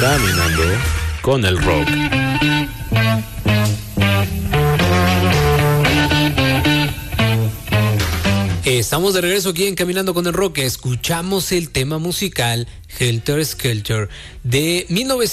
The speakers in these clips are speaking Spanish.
Caminando con el rock. Estamos de regreso aquí en Caminando con el Rock. Escuchamos el tema musical Helter Skelter de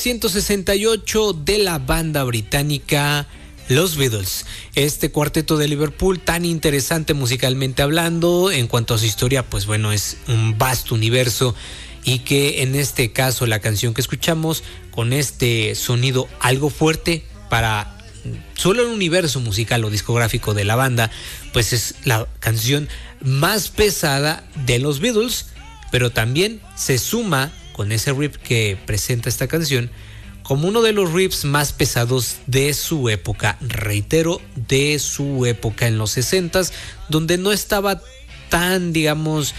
1968 de la banda británica Los Beatles. Este cuarteto de Liverpool tan interesante musicalmente hablando. En cuanto a su historia, pues bueno, es un vasto universo, y que en este caso la canción que escuchamos con este sonido algo fuerte para solo el universo musical o discográfico de la banda, pues es la canción más pesada de los Beatles, pero también se suma con ese riff que presenta esta canción como uno de los riffs más pesados de su época, reitero, de su época en los 60s, donde no estaba tan, digamos,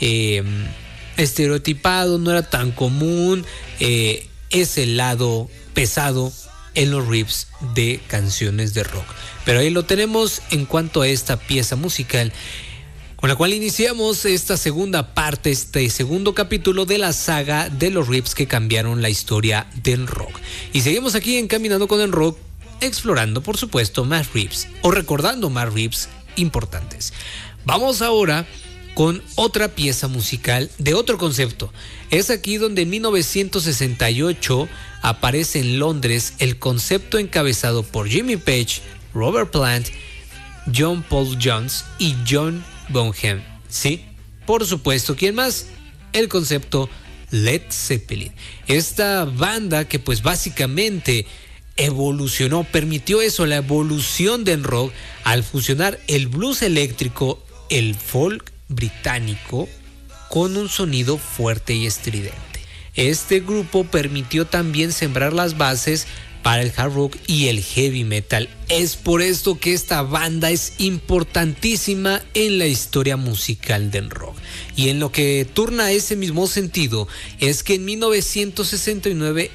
estereotipado, no era tan común ese lado pesado en los riffs de canciones de rock. Pero ahí lo tenemos en cuanto a esta pieza musical, con la cual iniciamos esta segunda parte, este segundo capítulo de la saga de los riffs que cambiaron la historia del rock. Y seguimos aquí en Caminando con el Rock, explorando, por supuesto, más riffs o recordando más riffs importantes. Vamos ahora con otra pieza musical de otro concepto. Es aquí donde en 1968 aparece en Londres el concepto encabezado por Jimmy Page, Robert Plant, John Paul Jones y John Bonham. Sí, por supuesto, ¿quién más? El concepto Led Zeppelin. Esta banda que pues básicamente evolucionó, permitió eso, la evolución del rock al fusionar el blues eléctrico, el folk británico con un sonido fuerte y estridente. Este grupo permitió también sembrar las bases para el hard rock y el heavy metal. Es por esto que esta banda es importantísima en la historia musical del rock. Y en lo que turna ese mismo sentido es que en 1969